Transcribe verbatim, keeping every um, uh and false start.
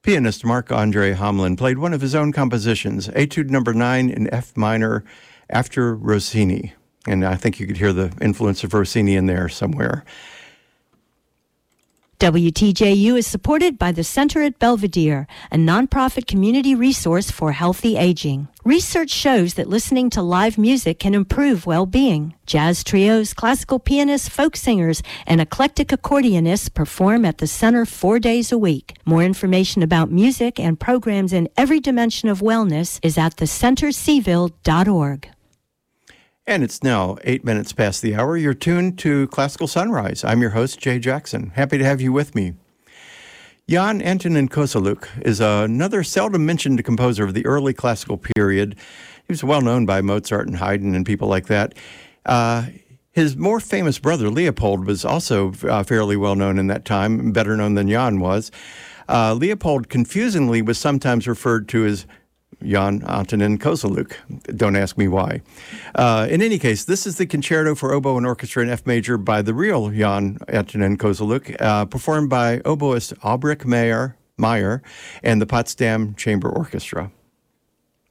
Pianist Marc-Andre Hamelin played one of his own compositions, Etude Number nine in F minor, after Rossini. And I think you could hear the influence of Rossini in there somewhere. W T J U is supported by the Center at Belvedere, a nonprofit community resource for healthy aging. Research shows that listening to live music can improve well-being. Jazz trios, classical pianists, folk singers, and eclectic accordionists perform at the center four days a week. More information about music and programs in every dimension of wellness is at the center c ville dot org. And it's now eight minutes past the hour. You're tuned to Classical Sunrise. I'm your host, Jay Jackson. Happy to have you with me. Jan Antonín Kozelek is another seldom mentioned composer of the early classical period. He was well known by Mozart and Haydn and people like that. Uh, his more famous brother, Leopold, was also uh, fairly well known in that time, better known than Jan was. Uh, Leopold confusingly was sometimes referred to as Jan Antonín Kozelek. Don't ask me why. Uh, in any case, this is the Concerto for Oboe and Orchestra in F major by the real Jan Antonín Kozelek, uh, performed by oboist Albrecht Meyer, Meyer and the Potsdam Chamber Orchestra.